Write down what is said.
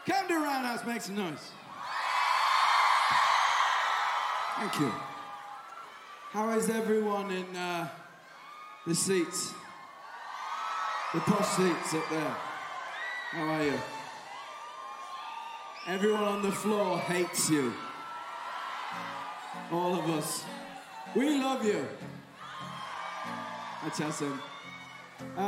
Come to Roundhouse, make some noise. Thank you. How is everyone in the seats? The posh seats up there. How are you? Everyone on the floor hates you. All of us. We love you. That's us.